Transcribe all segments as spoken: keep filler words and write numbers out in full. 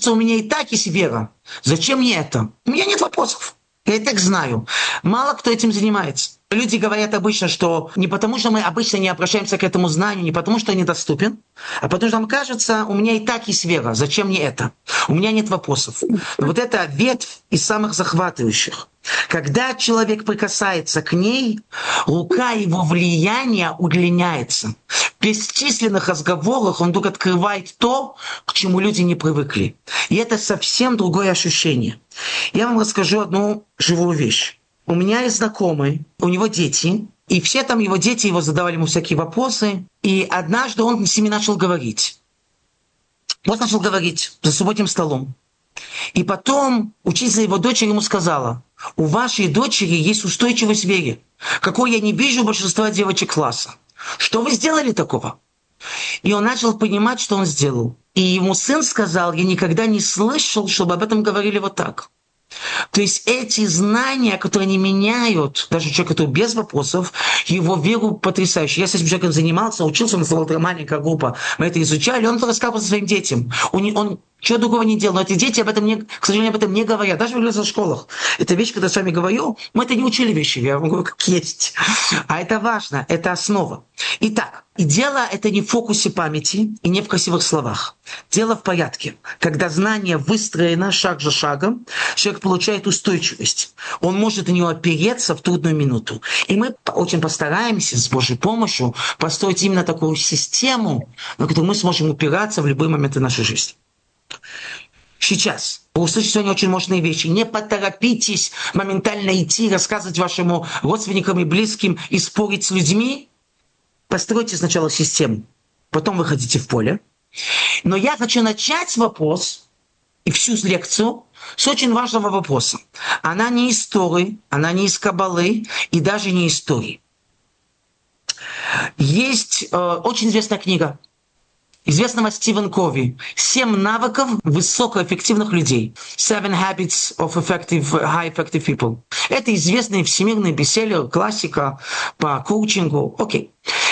у меня и так есть вера. Зачем мне это? У меня нет вопросов. Я и так знаю. Мало кто этим занимается. Люди говорят обычно, что не потому, что мы обычно не обращаемся к этому знанию, не потому, что он недоступен, а потому что нам кажется, у меня и так есть вера. Зачем мне это? У меня нет вопросов. Но вот эта ветвь из самых захватывающих. Когда человек прикасается к ней, рука его влияния удлиняется. В бесчисленных разговорах он вдруг открывает то, к чему люди не привыкли. И это совсем другое ощущение. Я вам расскажу одну живую вещь. У меня есть знакомый, у него дети, и все там его дети его задавали ему всякие вопросы. И однажды он с ними начал говорить. Вот начал говорить за субботним столом. И потом учительница его дочери ему сказала: у вашей дочери есть устойчивость в вере, какой я не вижу у большинства девочек класса. Что вы сделали такого? И он начал понимать, что он сделал. И ему сын сказал: я никогда не слышал, чтобы об этом говорили вот так. То есть эти знания, которые не меняют даже человека, который без вопросов, его веру потрясающую. Я с этим человеком занимался, учился, у нас была маленькая группа, мы это изучали, он это рассказывал своим детям. Он, он чего другого не делал, но эти дети об этом, не, к сожалению, об этом не говорят, даже в религиозных школах. Это вещь, когда я с вами говорю, мы это не учили вещи, я вам говорю, как есть. А это важно, это основа. Итак, и дело это не в фокусе памяти и не в красивых словах. Дело в порядке. Когда знание выстроено шаг за шагом, человек получает устойчивость. Он может на него опереться в трудную минуту. И мы очень постараемся с Божьей помощью построить именно такую систему, на которую мы сможем упираться в любые моменты нашей жизни. Сейчас вы услышите сегодня очень мощные вещи. Не поторопитесь моментально идти, рассказывать вашим родственникам и близким и спорить с людьми. Постройте сначала систему, потом выходите в поле. Но я хочу начать вопрос и всю лекцию с очень важного вопроса. Она не из Торы, она не из Каббалы и даже не из истории. Есть э, очень известная книга известного Стивена Кови «Семь навыков высокоэффективных людей». Seven habits of effective, high effective people. Это известный всемирный бестселлер, классика по коучингу. Окей.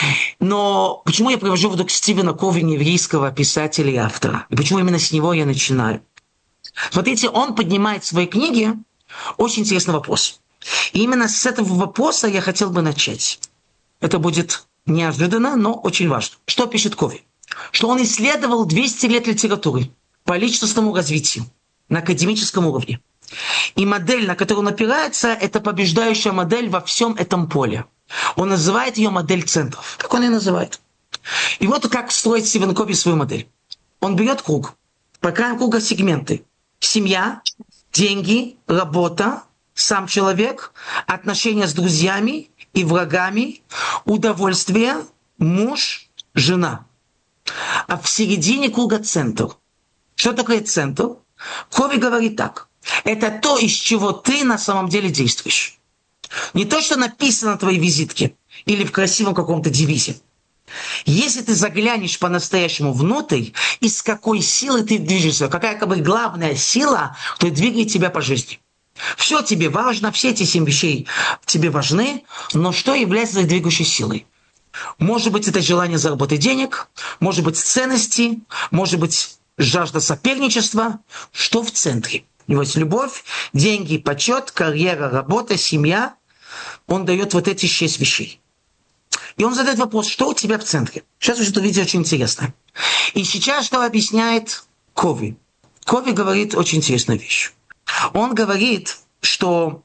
Но почему я привожу вдруг Стивена Кови, еврейского писателя и автора? И почему именно с него я начинаю? Смотрите, он поднимает в своей книге очень интересный вопрос. И именно с этого вопроса я хотел бы начать. Это будет неожиданно, но очень важно. Что пишет Кови? Что он исследовал двести лет литературы по личностному развитию на академическом уровне. И модель, на которую он опирается, это побеждающая модель во всем этом поле. Он называет ее модель центров. Как он ее называет? И вот как строит Стивен Кови свою модель. Он берет круг. По краям круга сегменты. Семья, деньги, работа, сам человек, отношения с друзьями и врагами, удовольствие, муж, жена. А в середине круга центр. Что такое центр? Кови говорит так. Это то, из чего ты на самом деле действуешь. Не то, что написано на твоей визитке или в красивом каком-то девизе. Если ты заглянешь по-настоящему внутрь, из какой силы ты движешься, какая как бы главная сила, которая двигает тебя по жизни. Все тебе важно, все эти семь вещей тебе важны, но что является твоей двигающей силой? Может быть, это желание заработать денег, может быть, ценности, может быть, жажда соперничества. Что в центре? У него есть любовь, деньги, почет, карьера, работа, семья. Он дает вот эти шесть вещей. И он задает вопрос, что у тебя в центре? Сейчас вы что-то увидите очень интересное. И сейчас что объясняет Кови? Кови говорит очень интересную вещь. Он говорит, что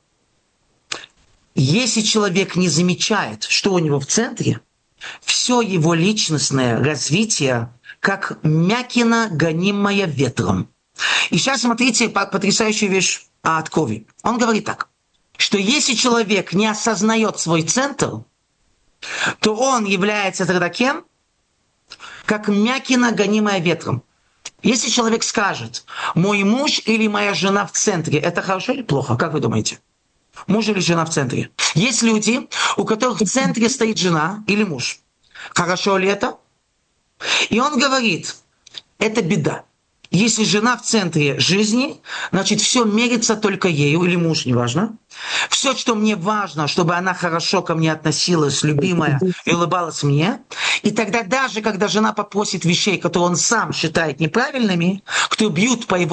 если человек не замечает, что у него в центре, все его личностное развитие как мякина, гонимая ветром. И сейчас смотрите потрясающую вещь от Кови. Он говорит так, что если человек не осознает свой центр, то он является тогда кем? Как мякина, гонимая ветром. Если человек скажет, мой муж или моя жена в центре, это хорошо или плохо? Как вы думаете? Муж или жена в центре? Есть люди, у которых в центре стоит жена или муж. Хорошо ли это? И он говорит, это беда. Если жена в центре жизни, значит, все мерится только ею, или муж, неважно. Все, что мне важно, чтобы она хорошо ко мне относилась, любимая, и улыбалась мне. И тогда даже, когда жена попросит вещей, которые он сам считает неправильными, которые бьют по его